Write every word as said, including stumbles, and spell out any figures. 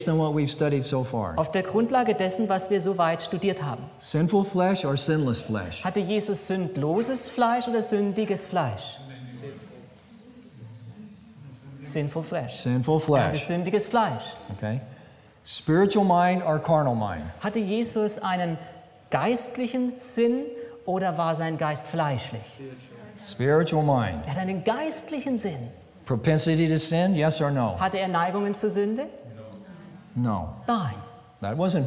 on what we've studied so far. Auf der Grundlage dessen, was wir soweit studiert haben. Sinful flesh or sinless flesh? Hatte Jesus sündloses Fleisch oder sündiges Fleisch? Sinful flesh. Sinful Er hatte flesh. sündiges Fleisch. Okay. Spiritual mind or carnal mind? Hatte Jesus einen geistlichen Sinn oder war sein Geist fleischlich? Spiritual mind. Er hat einen geistlichen Sinn. Propensity to sin, yes or no? Hatte er Neigungen zur Sünde? No. Nein. That wasn't